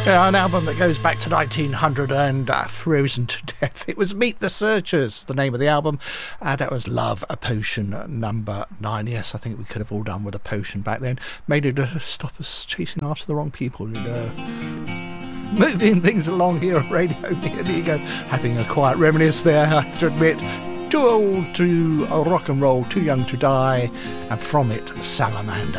An album that goes back to 1900 and Frozen to Death. It was Meet the Searchers, the name of the album. That was Love a Potion, number 9. Yes, I think we could have all done with a potion back then. Made it stop us chasing after the wrong people. And, moving things along here on Radio Amigo. Having a quiet reminisce there, I have to admit. Too old to rock and roll, too young to die. And from it, Salamander.